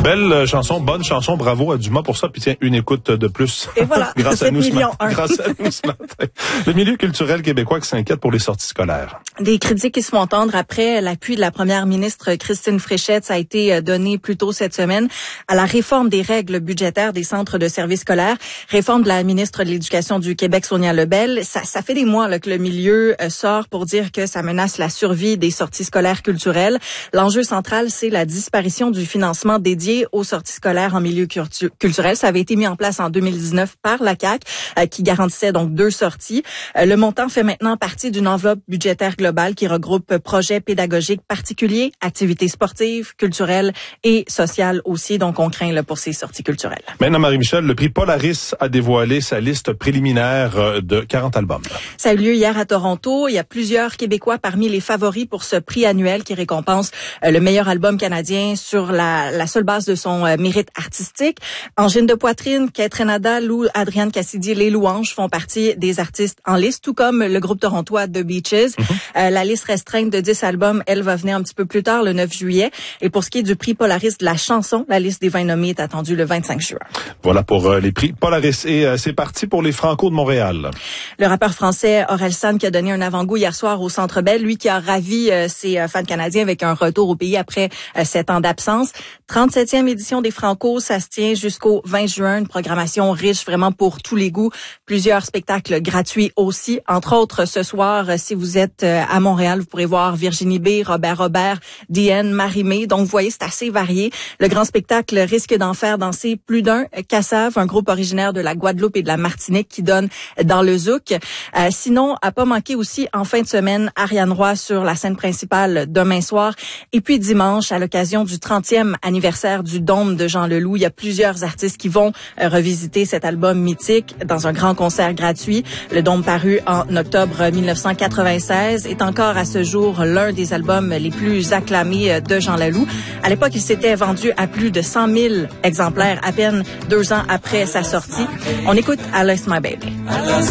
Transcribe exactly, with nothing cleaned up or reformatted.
Belle chanson, bonne chanson, bravo à Dumas pour ça. Puis tiens, une écoute de plus. Et voilà, grâce à nous ce matin. un. Grâce à nous ce matin. Le milieu culturel québécois qui s'inquiète pour les sorties scolaires. Des critiques qui se font entendre après l'appui de la première ministre Christine Fréchette. Ça a été donné plus tôt cette semaine à la réforme des règles budgétaires des centres de services scolaires. Réforme de la ministre de l'Éducation du Québec, Sonia Lebel. Ça, ça fait des mois là, que le milieu euh, sort pour dire que ça menace la survie des sorties scolaires culturelles. L'enjeu central, c'est la disparition du financement dédié aux sorties scolaires en milieu cultu- culturel. Ça avait été mis en place en deux mille dix-neuf par la C A Q, euh, qui garantissait donc deux sorties. Euh, le montant fait maintenant partie d'une enveloppe budgétaire globale qui regroupe projets pédagogiques particuliers, activités sportives, culturelles et sociales aussi. Donc, on craint là, pour ces sorties culturelles. Maintenant, Marie-Michel, le prix Polaris a dévoilé sa liste préliminaire de quarante albums. Ça a eu lieu hier à Toronto. Il y a plusieurs Québécois parmi les favoris pour ce prix annuel qui récompense euh, le meilleur album canadien sur la, la seule base de son euh, mérite artistique. Angine de poitrine, Kate Renada, Lou, Adrienne Cassidy, Les Louanges font partie des artistes en liste, tout comme le groupe torontois The Beaches. Mm-hmm. Euh, la liste restreinte de dix albums, elle, va venir un petit peu plus tard, le neuf juillet. Et pour ce qui est du prix Polaris de la chanson, la liste des vingt nommés est attendue le vingt-cinq juin. Voilà pour euh, les prix Polaris. Et euh, c'est parti pour les Franco de Montréal. Le rappeur français Orelsan qui a donné un avant-goût hier soir au Centre Bell, lui qui a ravi euh, ses euh, fans canadiens avec un retour au pays après euh, sept ans d'absence. trente-septième édition des Franco, ça se tient jusqu'au vingt juin. Une programmation riche vraiment pour tous les goûts. Plusieurs spectacles gratuits aussi. Entre autres, ce soir, euh, si vous êtes euh, à Montréal, vous pourrez voir Virginie B, Robert Robert, Diane, Marie-Mé. Donc, vous voyez, c'est assez varié. Le grand spectacle risque d'en faire danser plus d'un. Cassav, un groupe originaire de la Guadeloupe et de la Martinique qui donne dans le zouk. Euh, sinon, à pas manquer aussi en fin de semaine, Ariane Roy sur la scène principale demain soir. Et puis dimanche, à l'occasion du trentième anniversaire du Dôme de Jean Leloup, il y a plusieurs artistes qui vont euh, revisiter cet album mythique dans un grand concert gratuit. Le Dôme, paru en octobre mille neuf cent quatre-vingt-seize, est encore à ce jour l'un des albums les plus acclamés de Jean Leloup. À l'époque, il s'était vendu à plus de cent mille exemplaires à peine deux ans après sa sortie. On écoute I Lost My Baby.